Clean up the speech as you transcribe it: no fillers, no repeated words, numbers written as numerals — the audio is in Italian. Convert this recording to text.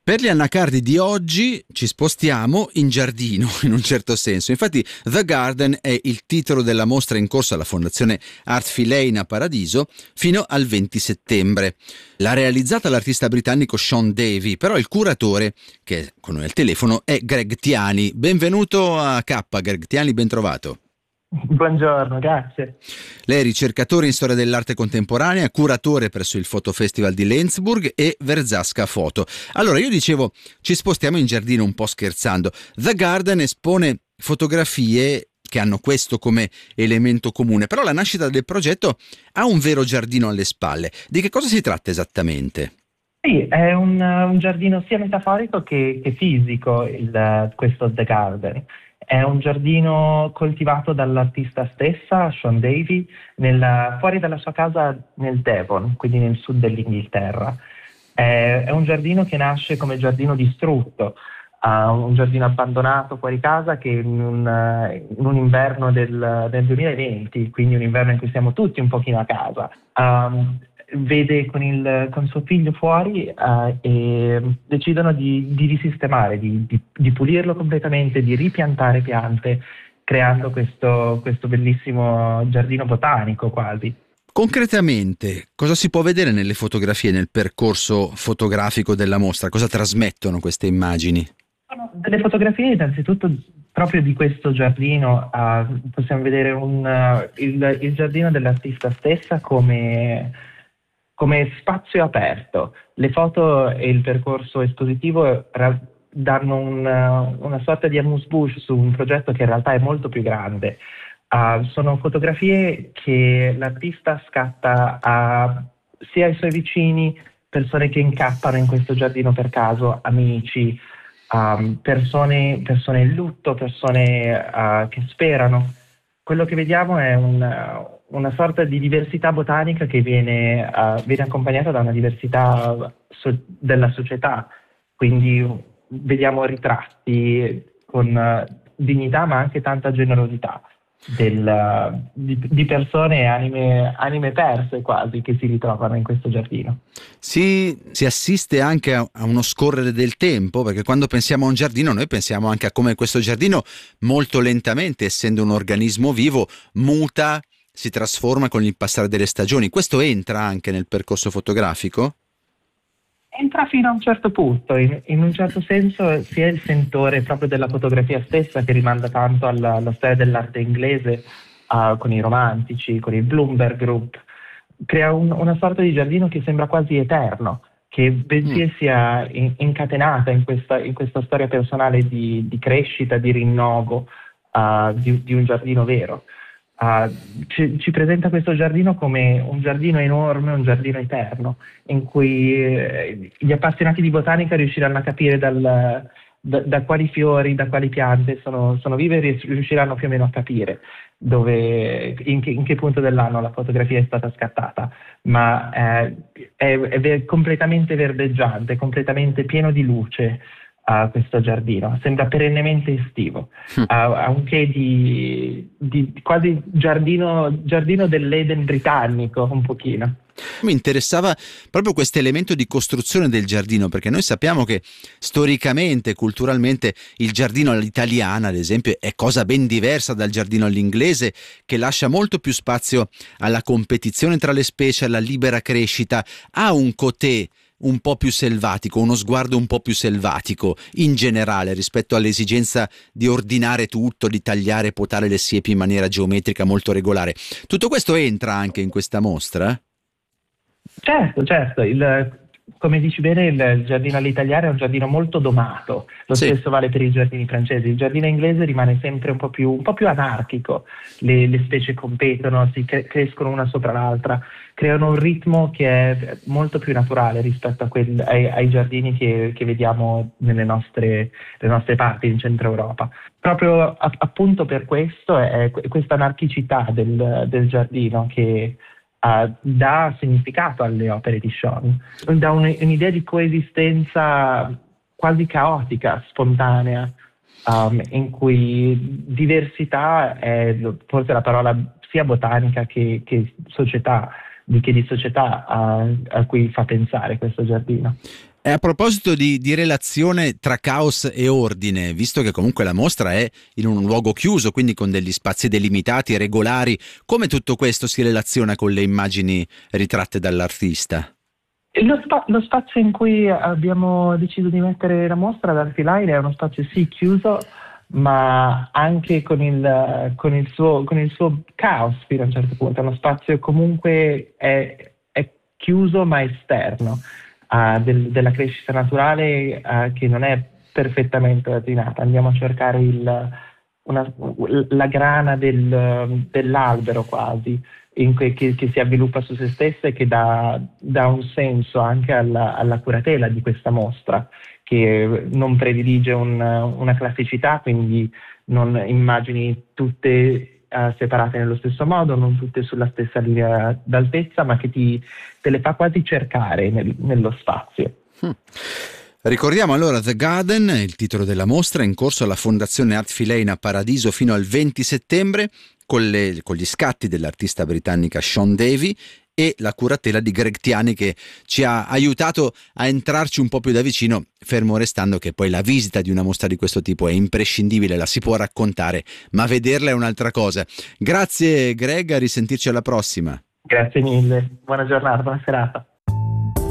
Per gli anacardi di oggi ci spostiamo in giardino, in un certo senso. Infatti The Garden è il titolo della mostra in corso alla Fondazione Art Filane a Paradiso fino al 20 settembre. L'ha realizzata l'artista britannico Sean Davy, però il curatore, che è con noi al telefono, è Greg Tiani. Benvenuto a K, Greg Tiani, ben trovato. Buongiorno, grazie. Lei è ricercatore in storia dell'arte contemporanea, curatore presso il Fotofestival di Lenzburg e Verzasca Foto. Allora, io dicevo, ci spostiamo in giardino un po' scherzando. The Garden espone fotografie che hanno questo come elemento comune, però la nascita del progetto ha un vero giardino alle spalle. Di che cosa si tratta esattamente? Sì, è un giardino sia metaforico che fisico, questo The Garden. È un giardino coltivato dall'artista stessa, Sean Davy, fuori dalla sua casa nel Devon, quindi nel sud dell'Inghilterra. È un giardino che nasce come giardino distrutto, un giardino abbandonato fuori casa che in un inverno del 2020, quindi un inverno in cui siamo tutti un pochino a casa, vede con suo figlio fuori e decidono di risistemare, di pulirlo completamente, di ripiantare piante, creando questo bellissimo giardino botanico quasi. Concretamente, cosa si può vedere nelle fotografie, nel percorso fotografico della mostra? Cosa trasmettono queste immagini? Sono delle fotografie innanzitutto proprio di questo giardino, possiamo vedere il giardino dell'artista stessa come spazio aperto. Le foto e il percorso espositivo danno una sorta di amuse-bouche su un progetto che in realtà è molto più grande. Sono fotografie che l'artista scatta sia ai suoi vicini, persone che incappano in questo giardino per caso, amici, persone in lutto, persone che sperano. Quello che vediamo è una sorta di diversità botanica che viene accompagnata da una diversità della società, quindi vediamo ritratti con dignità ma anche tanta generosità di persone e anime perse quasi che si ritrovano in questo giardino. Si assiste anche a uno scorrere del tempo, perché quando pensiamo a un giardino noi pensiamo anche a come questo giardino molto lentamente, essendo un organismo vivo, muta, si trasforma con il passare delle stagioni. Questo entra anche nel percorso fotografico? Entra fino a un certo punto, in un certo senso sia il sentore proprio della fotografia stessa che rimanda tanto alla storia dell'arte inglese, con i romantici, con il Bloomberg Group, crea una sorta di giardino che sembra quasi eterno, che bensì sia incatenata in questa storia personale di crescita, di rinnovo, di un giardino vero. Ci presenta questo giardino come un giardino enorme, un giardino eterno, in cui gli appassionati di botanica riusciranno a capire da quali fiori, da quali piante sono vive e riusciranno più o meno a capire in che punto dell'anno la fotografia è stata scattata, ma è completamente verdeggiante, completamente pieno di luce. Questo giardino sembra perennemente estivo, ha un che di quasi giardino dell'Eden britannico un pochino. Mi interessava proprio questo elemento di costruzione del giardino, perché noi sappiamo che storicamente, culturalmente, il giardino all'italiana, ad esempio, è cosa ben diversa dal giardino all'inglese, che lascia molto più spazio alla competizione tra le specie, alla libera crescita, ha un côté un po' più selvatico, uno sguardo un po' più selvatico in generale rispetto all'esigenza di ordinare tutto, di tagliare e potare le siepi in maniera geometrica molto regolare. Tutto questo entra anche in questa mostra? Certo, come dici bene, il giardino all'italiana è un giardino molto domato, lo Sì. stesso vale per i giardini francesi. Il giardino inglese rimane sempre un po' più anarchico, le specie competono, crescono una sopra l'altra, creano un ritmo che è molto più naturale rispetto ai giardini che vediamo nelle nostre parti in centro Europa. Proprio appunto per questo è questa anarchicità del giardino che dà significato alle opere di Sean, dà un'idea di coesistenza quasi caotica, spontanea, in cui diversità è forse la parola sia botanica che società, di società a cui fa pensare questo giardino. E a proposito di relazione tra caos e ordine, visto che comunque la mostra è in un luogo chiuso, quindi con degli spazi delimitati, regolari, come tutto questo si relaziona con le immagini ritratte dall'artista? Lo spazio in cui abbiamo deciso di mettere la mostra ad Artiline è uno spazio sì chiuso, ma anche con il suo caos fino a un certo punto. È uno spazio comunque è chiuso ma esterno, della crescita naturale che non è perfettamente ordinata. Andiamo a cercare la grana dell'albero quasi che si avviluppa su se stessa e che dà un senso anche alla curatela di questa mostra, che non predilige una classicità, quindi non immagini tutte separate nello stesso modo, non tutte sulla stessa linea d'altezza, ma che te le fa quasi cercare nello spazio. Ricordiamo allora The Garden, il titolo della mostra, in corso alla Fondazione Art Filane a Paradiso fino al 20 settembre, con gli scatti dell'artista britannica Sean Davy e la curatela di Greg Tiani, che ci ha aiutato a entrarci un po' più da vicino, fermo restando che poi la visita di una mostra di questo tipo è imprescindibile, la si può raccontare, ma vederla è un'altra cosa. Grazie Greg, a risentirci alla prossima. Grazie mille, buona giornata, buona serata.